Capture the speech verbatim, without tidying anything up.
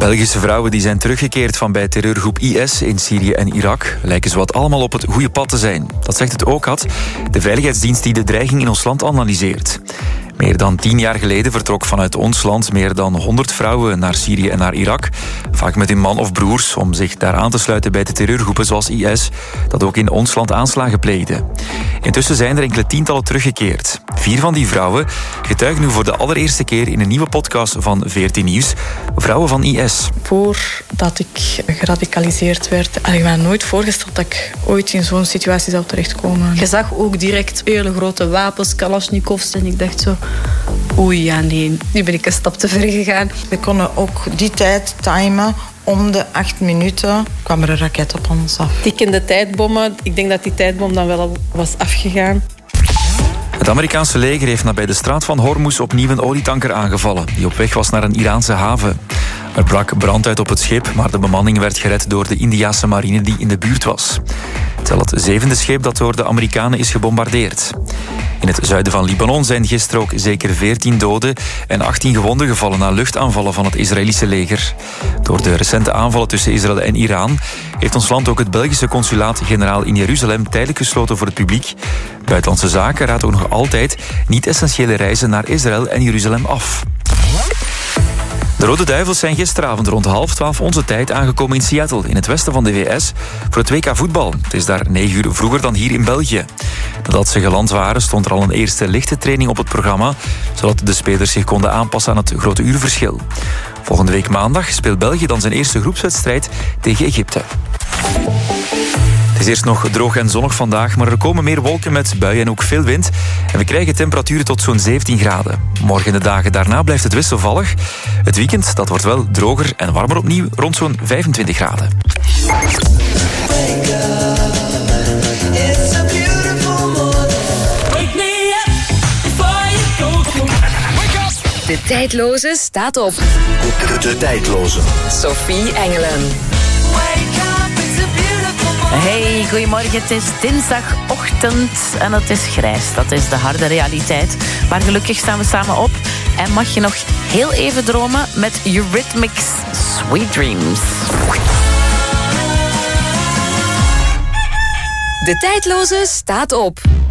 Belgische vrouwen die zijn teruggekeerd van bij terreurgroep I S in Syrië en Irak lijken zowat allemaal op het goede pad te zijn. Dat zegt het O C A D, de veiligheidsdienst die de dreiging in ons land analyseert. Meer dan tien jaar geleden vertrok vanuit ons land meer dan honderd vrouwen naar Syrië en naar Irak. Vaak met hun man of broers om zich daar aan te sluiten bij de terreurgroepen zoals I S, dat ook in ons land aanslagen pleegde. Intussen zijn er enkele tientallen teruggekeerd. Vier van die vrouwen getuigen nu voor de allereerste keer in een nieuwe podcast van veertien Nieuws. Vrouwen van I S. Voordat ik geradicaliseerd werd, had ik me nooit voorgesteld dat ik ooit in zo'n situatie zou terechtkomen. Je zag ook direct hele grote wapens, Kalashnikovs, en ik dacht zo, oei, ja nee, nu ben ik een stap te ver gegaan. We konden ook die tijd timen. Om de acht minuten kwam er een raket op ons af. Tikkende tijdbommen, ik denk dat die tijdbom dan wel al was afgegaan. Het Amerikaanse leger heeft nabij de straat van Hormuz opnieuw een olietanker aangevallen, die op weg was naar een Iraanse haven. Er brak brand uit op het schip, maar de bemanning werd gered door de Indiase marine die in de buurt was. Het is al het zevende schip dat door de Amerikanen is gebombardeerd. In het zuiden van Libanon zijn gisteren ook zeker veertien doden en achttien gewonden gevallen na luchtaanvallen van het Israëlische leger. Door de recente aanvallen tussen Israël en Iran heeft ons land ook het Belgische consulaat-generaal in Jeruzalem tijdelijk gesloten voor het publiek. Buitenlandse Zaken raadt ook nog altijd niet-essentiële reizen naar Israël en Jeruzalem af. De Rode Duivels zijn gisteravond rond half twaalf onze tijd aangekomen in Seattle, in het westen van de V S, voor het W K voetbal. Het is daar negen uur vroeger dan hier in België. Nadat ze geland waren, stond er al een eerste lichte training op het programma, zodat de spelers zich konden aanpassen aan het grote uurverschil. Volgende week maandag speelt België dan zijn eerste groepswedstrijd tegen Egypte. Het is eerst nog droog en zonnig vandaag, maar er komen meer wolken met buien en ook veel wind. En we krijgen temperaturen tot zo'n zeventien graden. Morgen en de dagen daarna blijft het wisselvallig. Het weekend dat wordt wel droger en warmer opnieuw, rond zo'n vijfentwintig graden. De tijdloze staat op. De, de tijdloze. Sophie Engelen. Hey, goedemorgen. Het is dinsdagochtend en het is grijs. Dat is de harde realiteit. Maar gelukkig staan we samen op en mag je nog heel even dromen met Eurythmics Sweet Dreams. De tijdloze staat op.